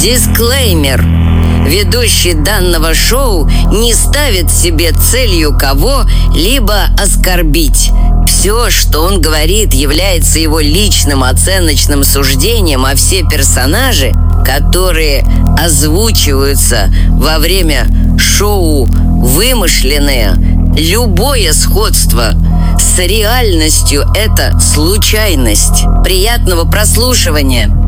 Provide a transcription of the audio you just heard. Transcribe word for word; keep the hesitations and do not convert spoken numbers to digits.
Дисклеймер. Ведущий данного шоу не ставит себе целью кого-либо оскорбить. Все, что он говорит, является его личным оценочным суждением, а все персонажи, которые озвучиваются во время шоу, вымышленные. Любое сходство с реальностью – это случайность. Приятного прослушивания!